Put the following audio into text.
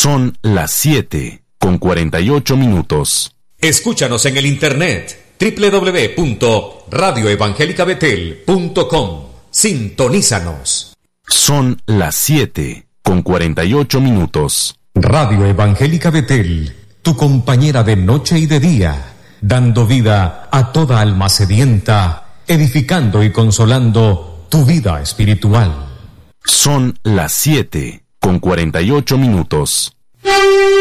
Son las 7:48. Escúchanos en el internet www.radioevangelicabetel.com. Sintonízanos. Son las 7:48. Radio Evangélica Betel, tu compañera de noche y de día, dando vida a toda alma sedienta, edificando y consolando tu vida espiritual. Son las 7:48.